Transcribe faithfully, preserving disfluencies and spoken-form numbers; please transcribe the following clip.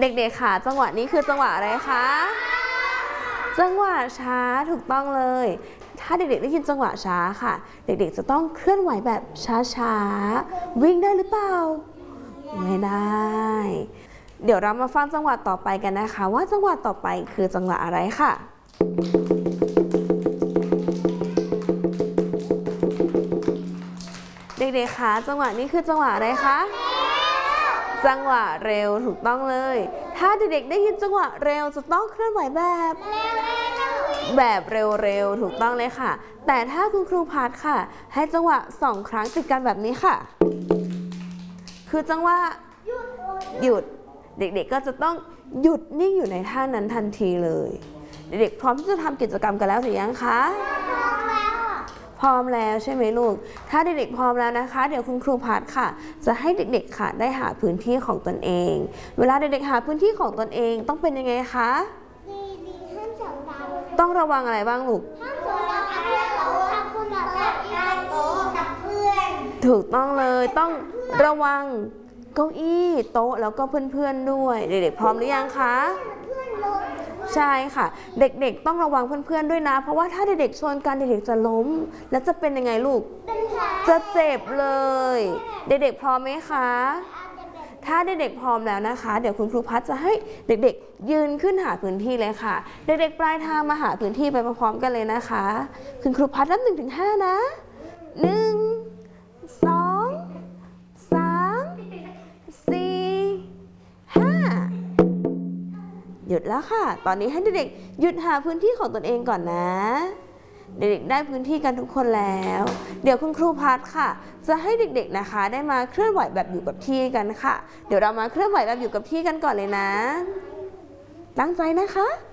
เด็กๆค่ะจังหวะนี้คือจังหวะอะไรคะจังหวะช้าถูกต้องเลยถ้าเด็กๆได้ยินจังหวะช้าค่ะเด็กๆจะต้องเคลื่อนไหวแบบช้าๆวิ่งได้หรือเปล่าไม่ได้เดี๋ยวเรามาฟังจังหวะต่อไปกันนะคะว่าจังหวะต่อไปคือจังหวะอะไรค่ะเด็กๆคะจังหวะนี้คือจังหวะอะไรคะจังหวะเร็วถูกต้องเลยถ้าเด็กๆได้ยินจังหวะเร็วจะต้องเคลื่อนไหวแบบแบบเร็วๆถูกต้องเลยค่ะแต่ถ้าคุณครูพัดค่ะให้จังหวะสองครั้งติดกันแบบนี้ค่ะคือจังหวะหยุดเด็กๆก็จะต้องหยุดนิ่งอยู่ในท่านั้นทันทีเลยเด็กๆพร้อมที่จะทำกิจกรรมกันแล้วหรือยังคะพร้อมแล้วใช่ไหมลูกถ้าเด็กๆพร้อมแล้วนะคะเดี๋ยวคุณครูพัดค่ะจะให้เด็กๆค่ะได้หาพื้นที่ของตนเองเวลาเด็กๆหาพื้นที่ของตนเองต้องเป็นยังไงคะต้องระวังอะไรบ้างลูกถูกต้องเลยต้องระวังเก้าอี้โต๊ะแล้วก็เพื่อนๆด้วยเด็กๆพร้อมหรือยังคะใช่ค่ะเด็กๆต้องระวังเพื่อนๆด้วยนะเพราะว่าถ้าเด็กๆชนกันเด็กๆจะล้มแล้วจะเป็นยังไงลูกจะเจ็บเลยเด็กๆพร้อมไหมคะถ้าเด็กๆพร้อมแล้วนะคะเดี๋ยวคุณครูพัดจะให้เด็กๆยืนขึ้นหาพื้นที่เลยค่ะเด็กๆปลายทางมาหาพื้นที่ไปพร้อมๆกันเลยนะคะคุณครูพัดนับหนึ่งถึงห้านะหนึ่งสองสามสี่ห้าหยุดแล้วค่ะตอนนี้ให้เด็กๆหยุดหาพื้นที่ของตนเองก่อนนะเด็กๆได้พื้นที่กันทุกคนแล้วเดี๋ยวคุณครูพัดค่ะจะให้เด็กๆนะคะได้มาเคลื่อนไหวแบบอยู่กับที่กันค่ะเดี๋ยวเรามาเคลื่อนไหวแบบอยู่กับที่กันก่อนเลยนะตั้งใจนะคะ